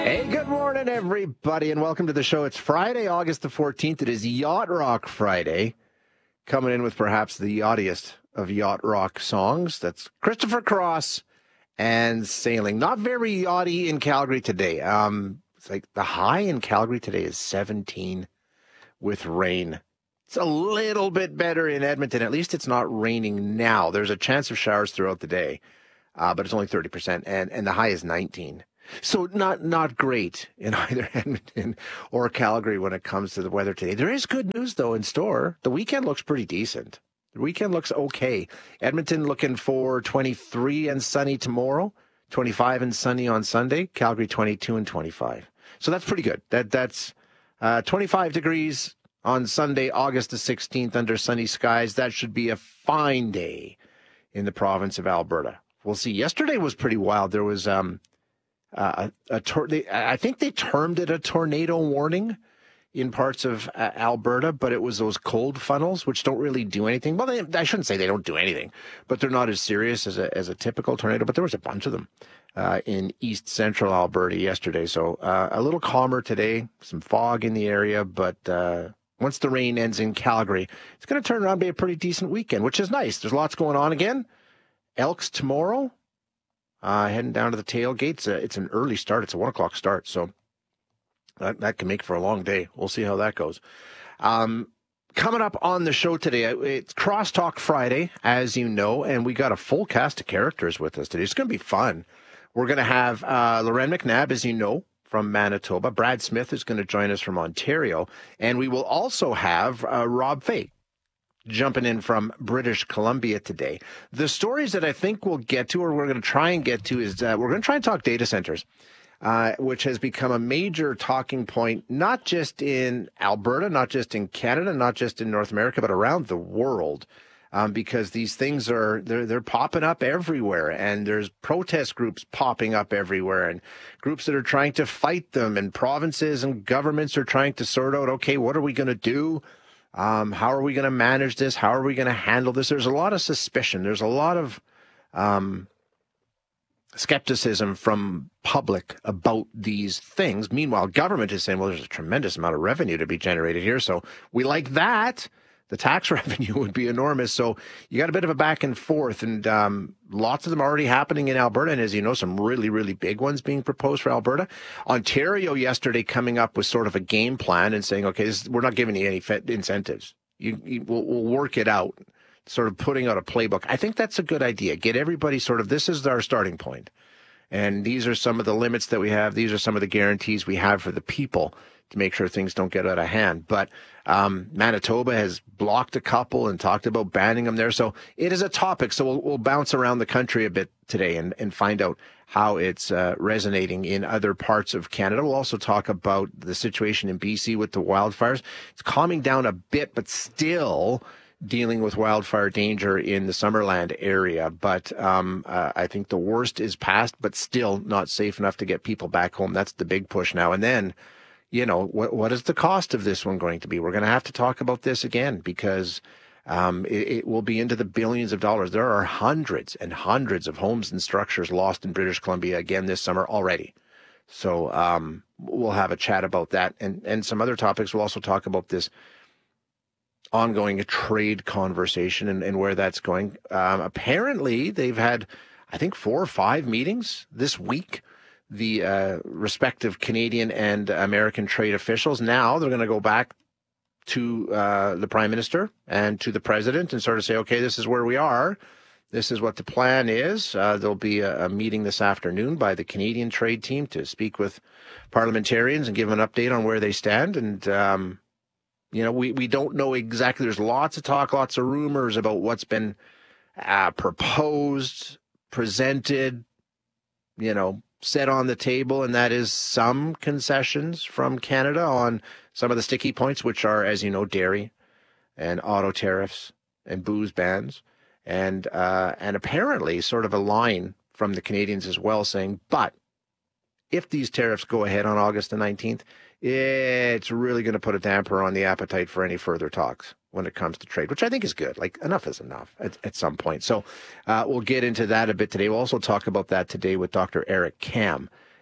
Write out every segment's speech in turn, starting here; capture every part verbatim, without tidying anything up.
Hey, good morning, everybody, and welcome to the show. It's Friday, August the fourteenth. It is Yacht Rock Friday. Coming in with perhaps the yachtiest of yacht rock songs. That's Christopher Cross and Sailing. Not very yachty in Calgary today. Um, it's like the high in Calgary today is seventeen with rain. It's a little bit better in Edmonton. At least it's not raining now. There's a chance of showers throughout the day, uh, but it's only thirty percent, and, and the high is nineteen. So not not great in either Edmonton or Calgary when it comes to the weather today. There is good news, though, in store. The weekend looks pretty decent. The weekend looks okay. Edmonton looking for twenty-three and sunny tomorrow, twenty-five and sunny on Sunday. Calgary twenty-two and twenty-five. So that's pretty good. That That's uh, twenty-five degrees on Sunday, August the sixteenth, under sunny skies. That should be a fine day in the province of Alberta. We'll see. Yesterday was pretty wild. There was... um. Uh, a, a tor- they, I think they termed it a tornado warning in parts of uh, Alberta, but it was those cold funnels, which don't really do anything. Well, they, I shouldn't say they don't do anything, but they're not as serious as a, as a typical tornado. But there was a bunch of them uh, in east central Alberta yesterday. So uh, a little calmer today, some fog in the area. But uh, once the rain ends in Calgary, it's going to turn around and be a pretty decent weekend, which is nice. There's lots going on again. Elks tomorrow. Uh, heading down to the tailgates. Uh, it's an early start. It's a one o'clock start, so that, that can make for a long day. We'll see how that goes. Um, coming up on the show today, it's Crosstalk Friday, as you know, and we got a full cast of characters with us today. It's going to be fun. We're going to have uh, Loren McNabb, as you know, from Manitoba. Brad Smith is going to join us from Ontario, and we will also have uh, Rob Fay jumping in from British Columbia today. The stories that I think we'll get to, or we're going to try and get to, is uh, we're going to try and talk data centers, uh, which has become a major talking point, not just in Alberta, not just in Canada, not just in North America, but around the world, um, because these things are, they're, they're popping up everywhere, and there's protest groups popping up everywhere, and groups that are trying to fight them, and provinces and governments are trying to sort out, okay, what are we going to do? Um, how are we going to manage this? How are we going to handle this? There's a lot of suspicion. There's a lot of um, skepticism from public about these things. Meanwhile, government is saying, well, there's a tremendous amount of revenue to be generated here. So we like that. The tax revenue would be enormous. So you got a bit of a back and forth, and um, lots of them already happening in Alberta. And as you know, some really, really big ones being proposed for Alberta. Ontario yesterday coming up with sort of a game plan and saying, okay, this, we're not giving you any incentives. You, you we'll, we'll work it out, sort of putting out a playbook. I think that's a good idea. Get everybody sort of, this is our starting point. And these are some of the limits that we have. These are some of the guarantees we have for the people to make sure things don't get out of hand. But um, Manitoba has blocked a couple and talked about banning them there. So it is a topic. So we'll, we'll bounce around the country a bit today and, and find out how it's uh, resonating in other parts of Canada. We'll also talk about the situation in B C with the wildfires. It's calming down a bit, but still dealing with wildfire danger in the Summerland area. But um, uh, I think the worst is past, but still not safe enough to get people back home. That's the big push now. And then, you know, what what is the cost of this one going to be? We're going to have to talk about this again, because um, it, it will be into the billions of dollars. There are hundreds and hundreds of homes and structures lost in British Columbia again this summer already. So um, we'll have a chat about that and, and some other topics. We'll also talk about this ongoing trade conversation and, and where that's going. Um, apparently, they've had, I think, four or five meetings this week, the uh, respective Canadian and American trade officials. Now they're going to go back to uh, the Prime Minister and to the President and sort of say, okay, this is where we are. This is what the plan is. Uh, there'll be a, a meeting this afternoon by the Canadian trade team to speak with parliamentarians and give them an update on where they stand. And, um, you know, we, we don't know exactly. There's lots of talk, lots of rumors about what's been uh, proposed, presented, you know, set on the table, and that is some concessions from Canada on some of the sticky points, which are, as you know, dairy and auto tariffs and booze bans, and uh, and apparently sort of a line from the Canadians as well saying, but if these tariffs go ahead on August the nineteenth, it's really going to put a damper on the appetite for any further talks when it comes to trade, which I think is good. Like, enough is enough at, at some point. So uh, we'll get into that a bit today. We'll also talk about that today with Doctor Eric Kam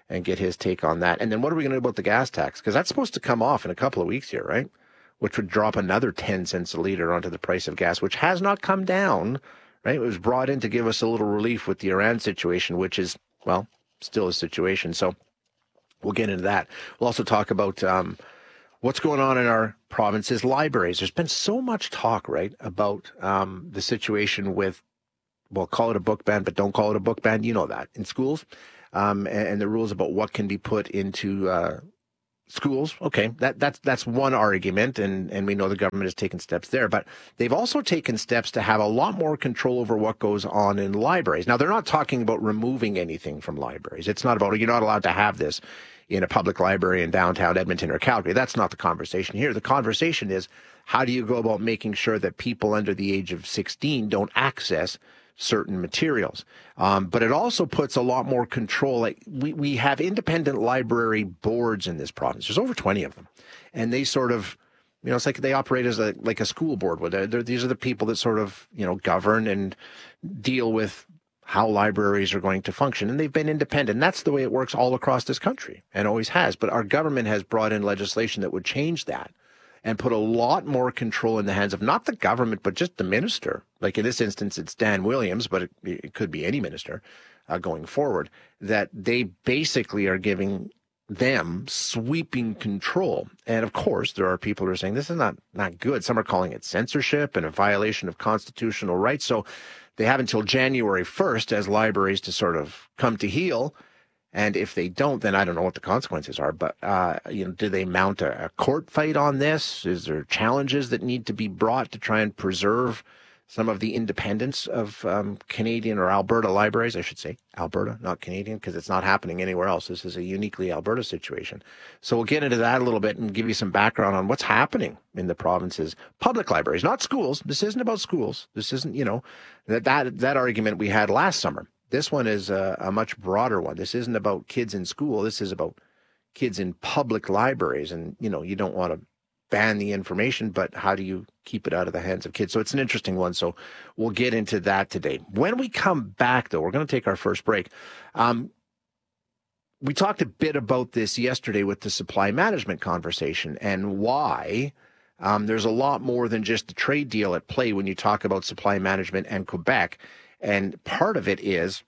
and get his take on that. And then what are we going to do about the gas tax? Because that's supposed to come off in a couple of weeks here, right? Which would drop another ten cents a liter onto the price of gas, which has not come down, right? It was brought in to give us a little relief with the Iran situation, which is, well, still a situation. So we'll get into that. We'll also talk about um, what's going on in our province's libraries. There's been so much talk, right, about um, the situation with, well, call it a book ban, but don't call it a book ban. You know that in schools, um, and, and the rules about what can be put into uh, schools. Okay, that that's that's one argument, and and we know the government has taken steps there, but they've also taken steps to have a lot more control over what goes on in libraries. Now, they're not talking about removing anything from libraries. It's not about, you're not allowed to have this in a public library in downtown Edmonton or Calgary. That's not the conversation here. The conversation is, how do you go about making sure that people under the age of sixteen don't access certain materials? Um, but it also puts a lot more control. Like we, we have independent library boards in this province. There's over twenty of them. And they sort of, you know, it's like they operate as a like a school board. Where they're, they're, these are the people that sort of, you know, govern and deal with how libraries are going to function. And they've been independent. And that's the way it works all across this country and always has. But our government has brought in legislation that would change that and put a lot more control in the hands of not the government, but just the minister. Like in this instance, it's Dan Williams, but it, it could be any minister uh, going forward, that they basically are giving them sweeping control. And of course, there are people who are saying this is not, not good. Some are calling it censorship and a violation of constitutional rights. So they have until January first as libraries to sort of come to heel. And if they don't, then I don't know what the consequences are. But, uh, you know, do they mount a, a court fight on this? Is there challenges that need to be brought to try and preserve some of the independence of um, Canadian or Alberta libraries? I should say Alberta, not Canadian, because it's not happening anywhere else. This is a uniquely Alberta situation. So we'll get into that a little bit and give you some background on what's happening in the province's public libraries, not schools. This isn't about schools. This isn't, you know, that that, that argument we had last summer. This one is a, a much broader one. This isn't about kids in school. This is about kids in public libraries. And, you know, you don't want to ban the information, but how do you keep it out of the hands of kids? So it's an interesting one. So we'll get into that today. When we come back, though, we're going to take our first break. Um, we talked a bit about this yesterday with the supply management conversation and why um, there's a lot more than just the trade deal at play when you talk about supply management and Quebec. And part of it is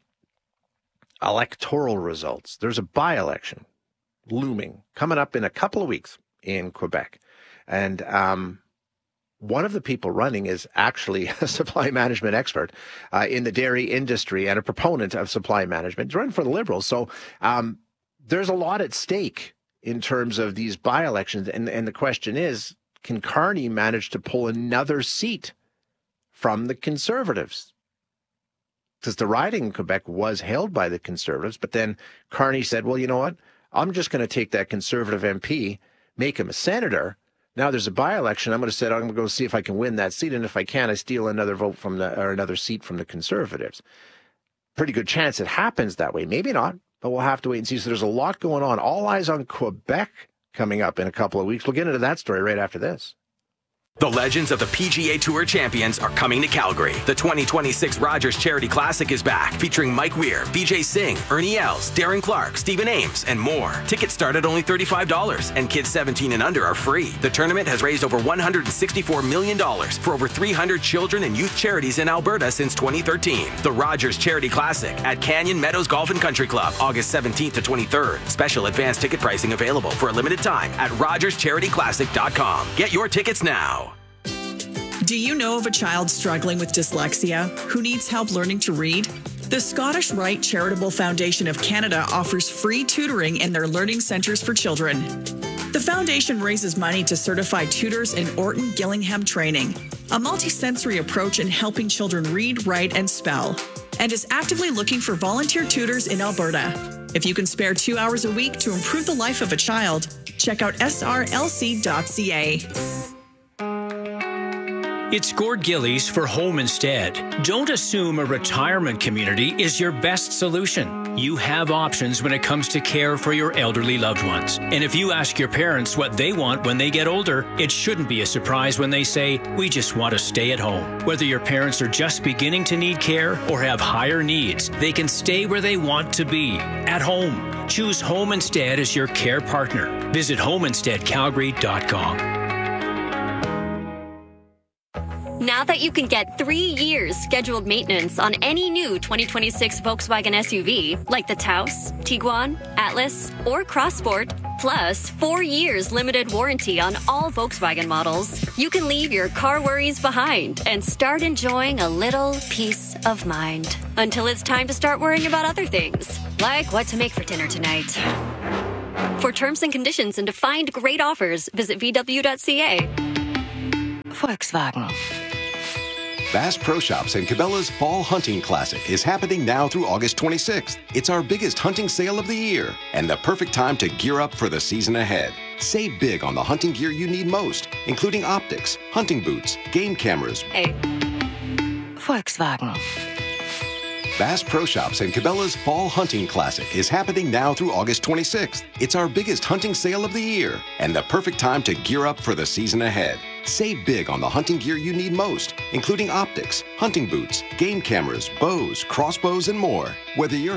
electoral results. There's a by-election looming coming up in a couple of weeks in Quebec. And um, one of the people running is actually a supply management expert uh, in the dairy industry and a proponent of supply management. He's running for the Liberals. So um, there's a lot at stake in terms of these by-elections. And, and the question is, can Carney manage to pull another seat from the Conservatives? Because the riding in Quebec was held by the Conservatives, but then Carney said, well, you know what? I'm just going to take that Conservative M P, make him a senator. Now there's a by-election. I'm going to say, I'm going to go see if I can win that seat. And if I can, I steal another vote from the, or another seat from the Conservatives. Pretty good chance it happens that way. Maybe not, but we'll have to wait and see. So there's a lot going on. All eyes on Quebec coming up in a couple of weeks. We'll get into that story right after this. The legends of the P G A Tour champions are coming to Calgary. The twenty twenty-six Rogers Charity Classic is back, featuring Mike Weir, Vijay Singh, Ernie Els, Darren Clark, Stephen Ames, and more. Tickets start at only thirty-five dollars, and kids seventeen and under are free. The tournament has raised over one hundred sixty-four million dollars for over three hundred children and youth charities in Alberta since twenty thirteen. The Rogers Charity Classic at Canyon Meadows Golf and Country Club, August seventeenth to twenty-third. Special advance ticket pricing available for a limited time at rogers charity classic dot com. Get your tickets now. Do you know of a child struggling with dyslexia who needs help learning to read? The Scottish Rite Charitable Foundation of Canada offers free tutoring in their learning centres for children. The foundation raises money to certify tutors in Orton Gillingham training, a multisensory approach in helping children read, write, and spell, and is actively looking for volunteer tutors in Alberta. If you can spare two hours a week to improve the life of a child, check out s r l c dot c a. It's Gord Gillies for Home Instead. Don't assume a retirement community is your best solution. You have options when it comes to care for your elderly loved ones. And if you ask your parents what they want when they get older, it shouldn't be a surprise when they say, we just want to stay at home. Whether your parents are just beginning to need care or have higher needs, they can stay where they want to be, at home. Choose Home Instead as your care partner. Visit home instead calgary dot com. Now that you can get three years scheduled maintenance on any new twenty twenty-six Volkswagen S U V, like the Taos, Tiguan, Atlas, or Crossport, plus four years limited warranty on all Volkswagen models, you can leave your car worries behind and start enjoying a little peace of mind. Until it's time to start worrying about other things, like what to make for dinner tonight. For terms and conditions and to find great offers, visit v w dot c a. Volkswagen. Bass Pro Shops and Cabela's Fall Hunting Classic is happening now through August twenty-sixth. It's our biggest hunting sale of the year and the perfect time to gear up for the season ahead. Save big on the hunting gear you need most, including optics, hunting boots, game cameras. Hey. Volkswagen. Bass Pro Shops and Cabela's Fall Hunting Classic is happening now through August twenty-sixth. It's our biggest hunting sale of the year and the perfect time to gear up for the season ahead. Save big on the hunting gear you need most, including optics, hunting boots, game cameras, bows, crossbows, and more. Whether you're